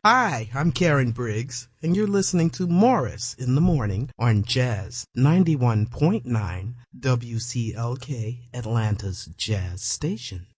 Hi, I'm Karen Briggs, and you're listening to Morris in the Morning on Jazz 91.9 WCLK, Atlanta's Jazz Station.